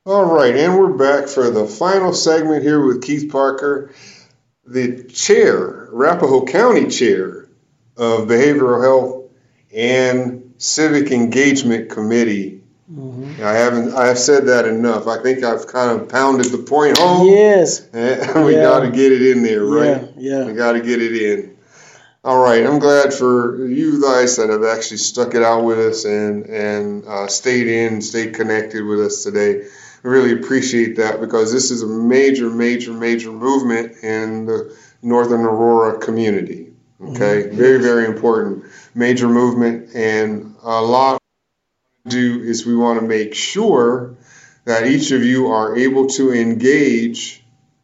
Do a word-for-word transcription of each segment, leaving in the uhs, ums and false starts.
All right, and we're back for the final segment here with Keith Parker, the chair, Arapahoe County chair of Behavioral Health and Civic Engagement Committee. Mm-hmm. I haven't, I have said that enough. I think I've kind of pounded the point home. Yes. And we yeah. got to get it in there, right? Yeah, yeah. We got to get it in. All right, I'm glad for you guys that have actually stuck it out with us and, and uh, stayed in, stayed connected with us today. I really appreciate that because this is a major, major, major movement in the Northern Aurora community. Okay, mm-hmm. very, very important major movement, and a lot we do is we want to make sure that each of you are able to engage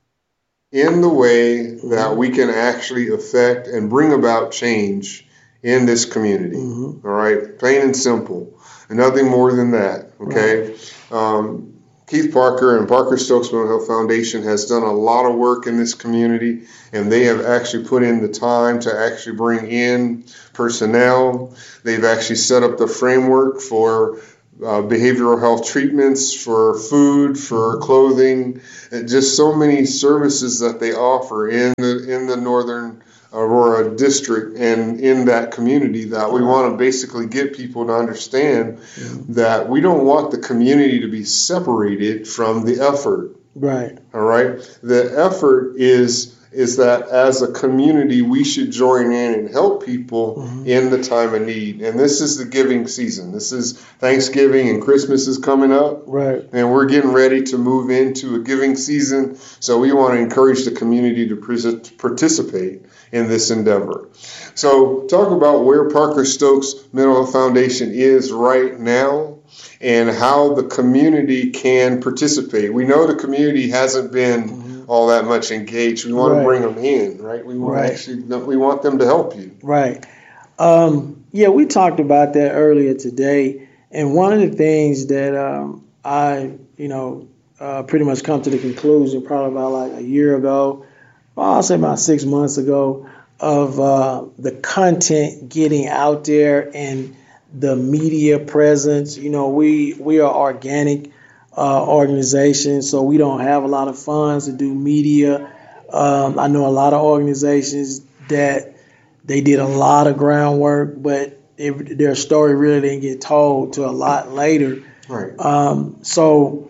in the way that we can actually affect and bring about change in this community. Mm-hmm. All right, plain and simple, and nothing more than that. Okay. Right. Um, Keith Parker and Parker Stokes Mental Health Foundation has done a lot of work in this community, and they have actually put in the time to actually bring in personnel. They've actually set up the framework for uh, behavioral health treatments, for food, for clothing, and just so many services that they offer in the in the Northern Aurora district and in that community that we want to basically get people to understand that we don't want the community to be separated from the effort. Right. All right. The effort is is that as a community we should join in and help people mm-hmm. in the time of need. And this is the giving season. This is Thanksgiving and Christmas is coming up. Right. And we're getting ready to move into a giving season. So we want to encourage the community to participate in this endeavor. So talk about where Parker Stokes Mental Health Foundation is right now and how the community can participate. We know the community hasn't been mm-hmm. all that much engaged. We want right. to bring them in, right? We want right. actually we want them to help you. Right. Um, yeah, we talked about that earlier today, and one of the things that um, I, you know, uh, pretty much come to the conclusion probably about like a year ago. I'll say about six months ago, of uh, the content getting out there and the media presence. You know, we we are organic uh, organization, so we don't have a lot of funds to do media. Um, I know a lot of organizations that they did a lot of groundwork, but it, their story really didn't get told till a lot later. Right. Um, so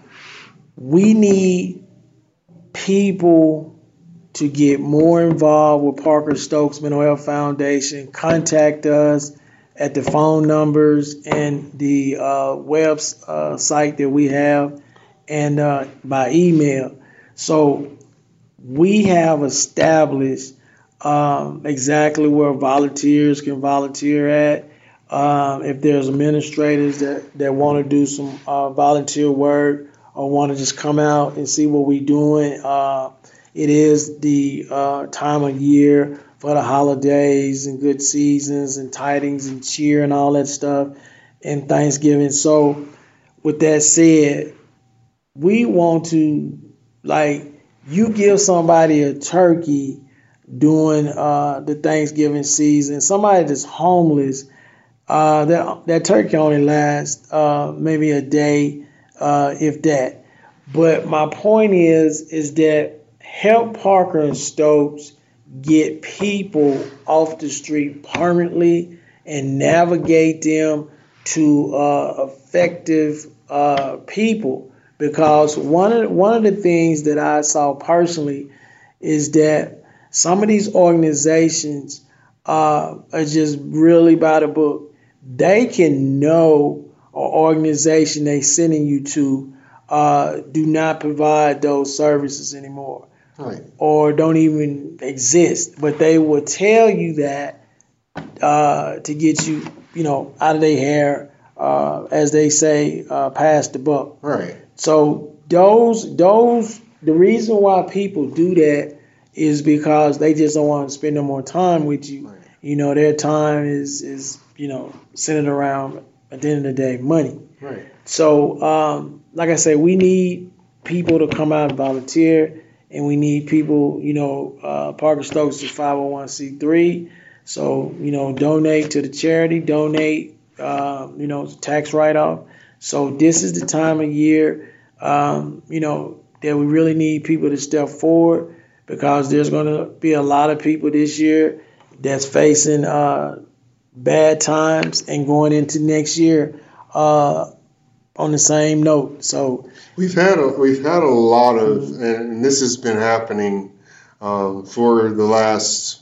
we need people to get more involved with Parker Stokes Mental Health Foundation. Contact us at the phone numbers and the uh, web uh, site that we have, and uh, by email. So we have established um, exactly where volunteers can volunteer at. Um, if there's administrators that, that want to do some uh, volunteer work or want to just come out and see what we're doing, uh, it is the uh, time of year for the holidays and good seasons and tidings and cheer and all that stuff and Thanksgiving. So with that said, we want to, like, you give somebody a turkey during uh, the Thanksgiving season, somebody that's homeless, uh, that, that turkey only lasts uh, maybe a day, uh, if that. But my point is, is that help Parker and Stokes get people off the street permanently and navigate them to uh, effective uh, people. Because one of one of the things that I saw personally is that some of these organizations uh, are just really by the book. They can know an organization they sending you to uh, do not provide those services anymore. Right. Or don't even exist, but they will tell you that uh, to get you, you know, out of their hair, uh, as they say, uh, past the buck. Right. So those, those, the reason why people do that is because they just don't want to spend no more time with you. Right. You know, their time is, is, you know, centered around, at the end of the day, money. Right. So, um, like I said, we need people to come out and volunteer. And we need people, you know, uh, Parker Stokes is five oh one c three. So, you know, donate to the charity, donate, uh, you know, tax write-off. So this is the time of year um, you know, that we really need people to step forward because there's going to be a lot of people this year that's facing uh, bad times and going into next year uh, on the same note. So we've had a, we've had a lot of, mm-hmm. and this has been happening um, for the last,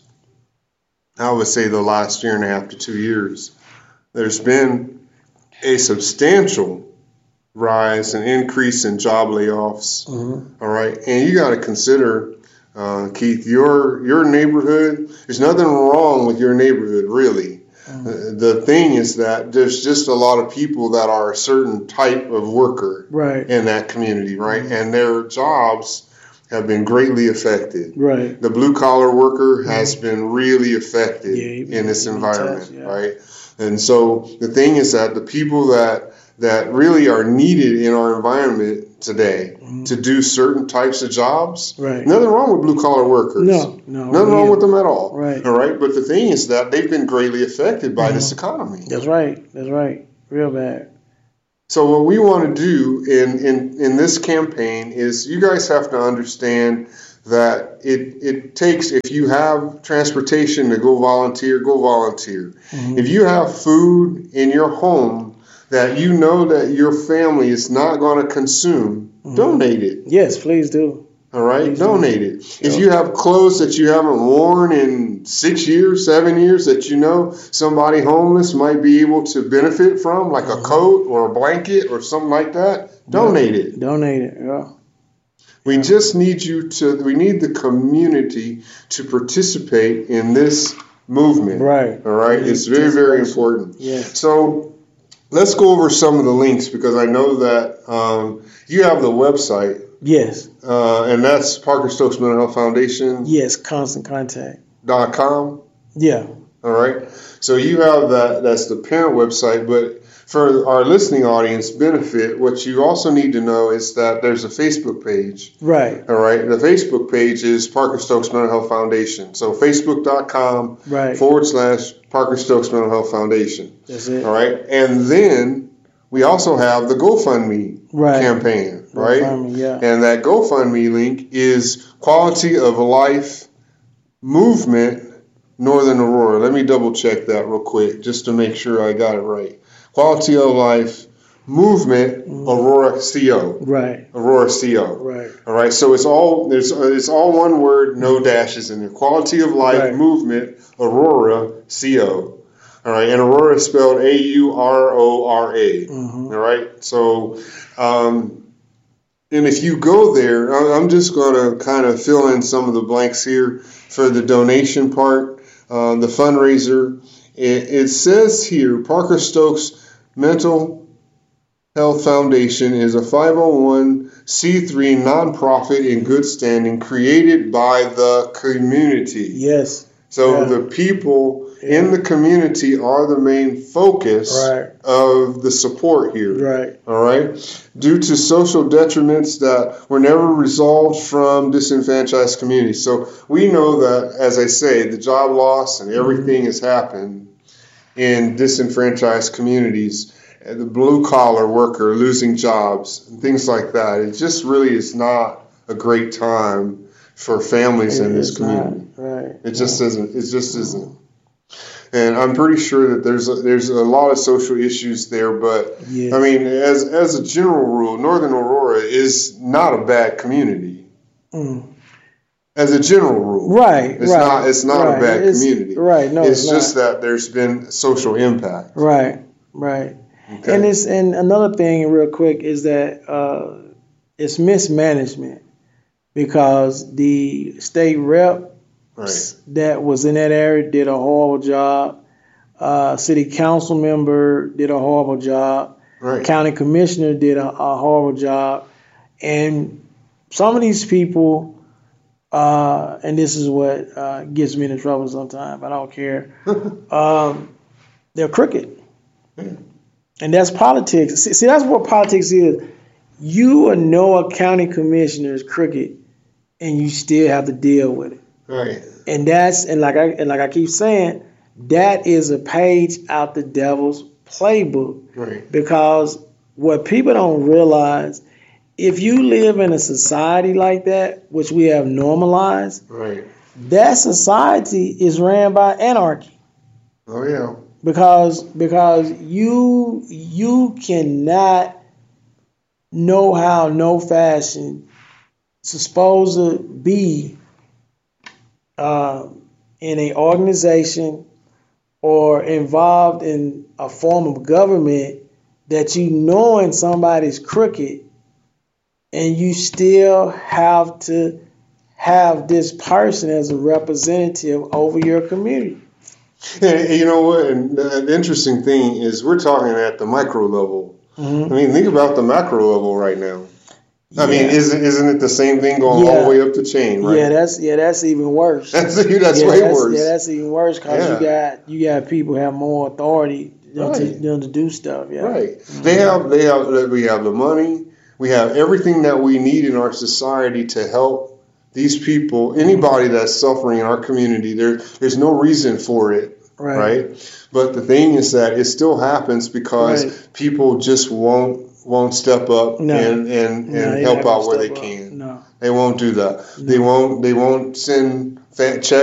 I would say the last year and a half to two years. There's been a substantial rise and increase in job layoffs. Mm-hmm. All right, and you got to consider, uh, Keith, your your neighborhood. There's nothing wrong with your neighborhood, really. Mm-hmm. Uh, the thing is that there's just a lot of people that are a certain type of worker, right, in that community, right, mm-hmm. and their jobs have been greatly affected. Right, the blue collar worker has mm-hmm. been really affected yeah, in this environment, touch, yeah. right, and so the thing is that the people that that really are needed in our environment today mm-hmm. to do certain types of jobs. Right. Nothing wrong with blue collar workers. No, no. Nothing wrong with them at all. Right. All right. But the thing is that they've been greatly affected by mm-hmm. this economy. That's right. That's right. Real bad. So what we want to do in, in, in this campaign is you guys have to understand that it it takes, if you have transportation to go volunteer, go volunteer. Mm-hmm. If you have food in your home that you know that your family is not going to consume, mm-hmm. donate it. Yes, please do. All right, please donate do. it. Sure. If you have clothes that you haven't worn in six years, seven years, that you know somebody homeless might be able to benefit from, like mm-hmm. a coat or a blanket or something like that, donate yeah. it. Donate it, yeah. We yeah. just need you to, we need the community to participate in this movement. Right. All right, it's very, very important. Yeah. So, let's go over some of the links because I know that um, you have the website. Yes. Uh, and that's Parker Stokes Mental Health Foundation. Yes, constant contact. Dot com. Yeah. All right. So you have that. That's the parent website. But for our listening audience benefit, what you also need to know is that there's a Facebook page. Right. All right. The Facebook page is Parker Stokes Mental Health Foundation. So Facebook.com right. forward slash Parker Stokes Mental Health Foundation. That's it. All right. And then we also have the GoFundMe right. campaign. Right. GoFundMe, yeah. And that GoFundMe link is Quality of Life Movement Northern Aurora. Let me double check that real quick just to make sure I got it right. Quality of Life Movement mm. Aurora C O. Right. Aurora C O. Right. All right. So it's all there's it's all one word, no dashes in there. Quality of Life right. Movement Aurora C O. All right. And Aurora is spelled A U R O R A. Mm-hmm. All right. So, um, and if you go there, I'm just going to kind of fill in some of the blanks here for the donation part, uh, the fundraiser. It, it says here, Parker Stokes Mental Health Foundation is a five oh one c three nonprofit in good standing created by the community. Yes. So yeah. the people yeah. in the community are the main focus right. of the support here. Right. All right. Due to social detriments that were never resolved from disenfranchised communities. So we know that, as I say, the job loss and everything mm-hmm. has happened in disenfranchised communities. The blue collar worker losing jobs and things like that. It just really is not a great time for families it in this community. Not, right. It just yeah. isn't. It just isn't. And I'm pretty sure that there's a, there's a lot of social issues there. But yes. I mean, as as a general rule, Northern Aurora is not a bad community. Mm. As a general rule, right? It's right, not. It's not right. a bad it's, community. Right. No, it's, it's just not. That there's been social impact. Right. Right. Okay. And it's and another thing, real quick, is that uh, it's mismanagement because the state rep right. that was in that area did a horrible job. Uh, city council member did a horrible job. Right. County commissioner did a, a horrible job, and some of these people. Uh, and this is what uh, gets me into trouble sometimes, but I don't care. um, they're crooked. Yeah. And that's politics. See, see, that's what politics is. You know a county commissioner is crooked, and you still have to deal with it. Right. And that's and like I and like I keep saying, that is a page out the devil's playbook. Right. Because what people don't realize if you live in a society like that, which we have normalized, Right. that society is ran by anarchy. Oh yeah. Because because you you cannot know how no fashion supposed to be uh, in a organization or involved in a form of government that you knowing somebody's crooked and you still have to have this person as a representative over your community. And you know what? And the interesting thing is we're talking at the micro level. Mm-hmm. I mean, think about the macro level right now. I Yeah. mean, isn't isn't it the same thing going all Yeah. the way up the chain, right? Yeah, that's yeah, that's even worse. That's that's yeah, way that's, worse. Yeah, that's even worse because Yeah. you got you got people who have more authority, you know, to, Right. you know, to do stuff. Yeah, Right. They have they have we have the money, we have everything that we need in our society to help these people. Anybody that's suffering in our community, there there's no reason for it, Right. right? But the thing is that it still happens because Right. people just won't won't step up No. and and, No, and they're help not gonna out where they step up. can. No. They won't do that. They won't they won't send fa- checks